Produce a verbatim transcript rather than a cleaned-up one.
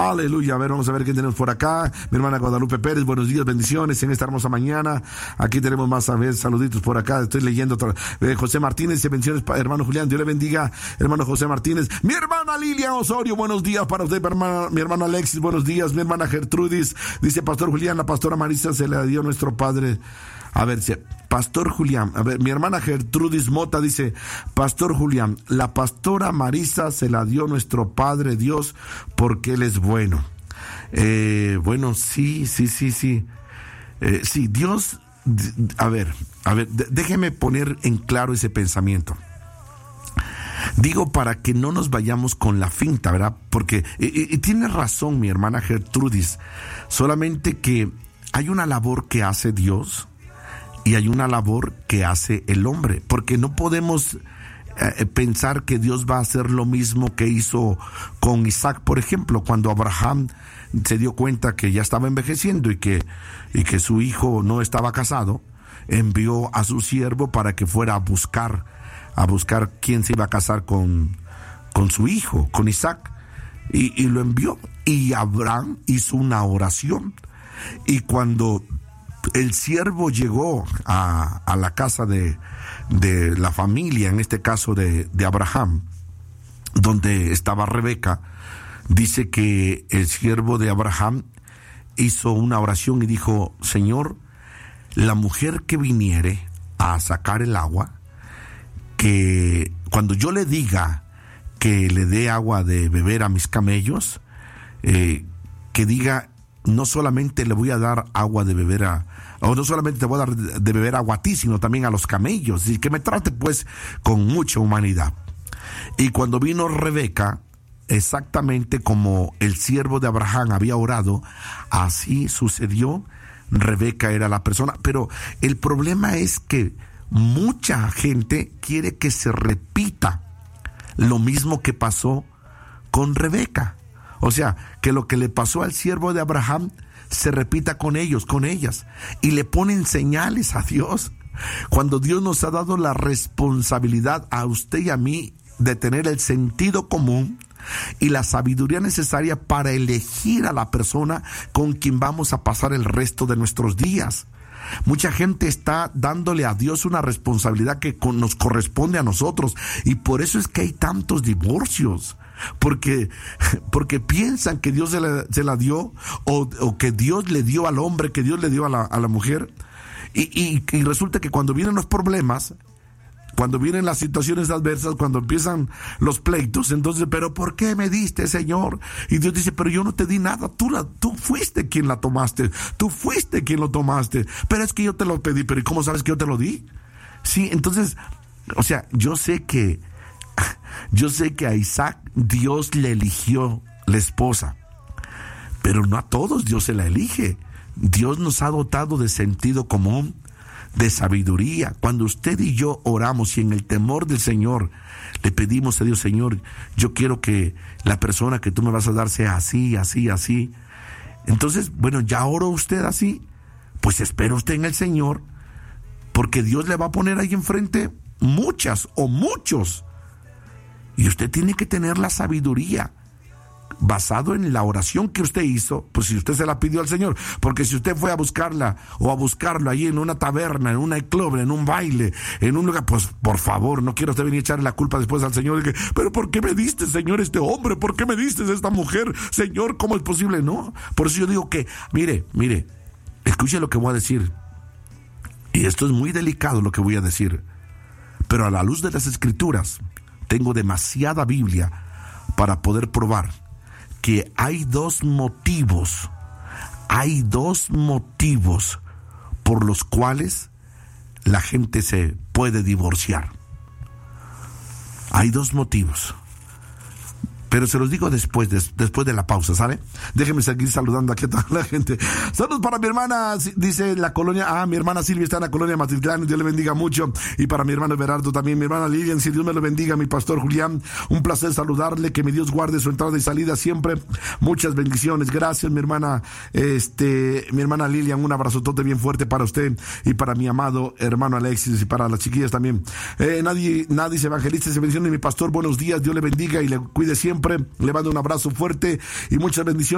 Aleluya. A ver, vamos a ver qué tenemos por acá. Mi hermana Guadalupe Pérez, buenos días, bendiciones en esta hermosa mañana. Aquí tenemos más a ver, saluditos por acá. Estoy leyendo otra. Eh, José Martínez, bendiciones, hermano Julián. Dios le bendiga, hermano José Martínez. Mi hermana Lilia Osorio, buenos días para usted, mi hermano, mi hermano Alexis, buenos días. Mi hermana Gertrudis, dice Pastor Julián, la pastora Marisa se la dio nuestro padre. A ver, Pastor Julián, a ver, mi hermana Gertrudis Mota dice, Pastor Julián, la pastora Marisa se la dio nuestro Padre Dios porque Él es bueno. Eh, bueno, sí, sí, sí, sí. Eh, sí, Dios, a ver, a ver, déjeme poner en claro ese pensamiento. Digo para que no nos vayamos con la finta, ¿verdad? Porque, y, y tiene razón mi hermana Gertrudis, solamente que hay una labor que hace Dios y hay una labor que hace el hombre, porque no podemos eh, pensar que Dios va a hacer lo mismo que hizo con Isaac, por ejemplo, cuando Abraham se dio cuenta que ya estaba envejeciendo y que, y que su hijo no estaba casado, envió a su siervo para que fuera a buscar, a buscar quién se iba a casar con, con su hijo, con Isaac, y, y lo envió, y Abraham hizo una oración, y cuando el siervo llegó a, a la casa de, de la familia, en este caso de, de Abraham, donde estaba Rebeca, dice que el siervo de Abraham hizo una oración y dijo, Señor, la mujer que viniere a sacar el agua, que cuando yo le diga que le dé agua de beber a mis camellos, eh, que diga, no solamente le voy a dar agua de beber a, o no solamente te voy a dar de beber agua a ti, sino también a los camellos, y que me trate pues con mucha humanidad. Y cuando vino Rebeca, exactamente como el siervo de Abraham había orado, así sucedió. Rebeca era la persona, pero el problema es que mucha gente quiere que se repita lo mismo que pasó con Rebeca. O sea, que lo que le pasó al siervo de Abraham se repita con ellos, con ellas, y le ponen señales a Dios, cuando Dios nos ha dado la responsabilidad a usted y a mí de tener el sentido común y la sabiduría necesaria para elegir a la persona con quien vamos a pasar el resto de nuestros días. Mucha gente está dándole a Dios una responsabilidad que nos corresponde a nosotros, y por eso es que hay tantos divorcios. Porque, porque piensan que Dios se la, se la dio, o, o que Dios le dio al hombre, que Dios le dio a la, a la mujer, y, y, y resulta que cuando vienen los problemas, cuando vienen las situaciones adversas, cuando empiezan los pleitos, entonces, pero ¿por qué me diste, Señor? Y Dios dice, pero yo no te di nada, tú, la, tú fuiste quien la tomaste, tú fuiste quien lo tomaste, pero es que yo te lo pedí, pero ¿y cómo sabes que yo te lo di? Sí, entonces, o sea, yo sé que Yo sé que a Isaac Dios le eligió la esposa, pero no a todos Dios se la elige. Dios nos ha dotado de sentido común, de sabiduría. Cuando usted y yo oramos y en el temor del Señor le pedimos a Dios, Señor, yo quiero que la persona que tú me vas a dar sea así, así, así. Entonces, bueno, ya oró usted así, pues espera usted en el Señor, porque Dios le va a poner ahí enfrente muchas o muchos. Y usted tiene que tener la sabiduría basado en la oración que usted hizo, pues si usted se la pidió al Señor, porque si usted fue a buscarla o a buscarlo ahí en una taberna, en una club, en un baile, en un lugar, pues por favor, no quiero usted venir a echarle la culpa después al Señor, de que, pero ¿por qué me diste, Señor, este hombre? ¿Por qué me diste esta mujer? Señor, ¿cómo es posible? No, por eso yo digo que, mire, mire, escuche lo que voy a decir, y esto es muy delicado lo que voy a decir, pero a la luz de las Escrituras, tengo demasiada Biblia para poder probar que hay dos motivos, hay dos motivos por los cuales la gente se puede divorciar. Hay dos motivos. Pero se los digo después, des, después de la pausa, ¿sabe? Déjenme seguir saludando aquí a toda la gente. Saludos para mi hermana, dice la colonia, ah, mi hermana Silvia está en la colonia Matitlán, Dios le bendiga mucho. Y para mi hermano Everardo también, mi hermana Lilian, si Dios me lo bendiga, mi pastor Julián, un placer saludarle, que mi Dios guarde su entrada y salida siempre. Muchas bendiciones, gracias mi hermana, este, mi hermana Lilian, un abrazotote bien fuerte para usted y para mi amado hermano Alexis y para las chiquillas también. Eh, nadie, nadie se evangelista, se menciona mi pastor, buenos días, Dios le bendiga y le cuide siempre. Le mando un abrazo fuerte y muchas bendiciones.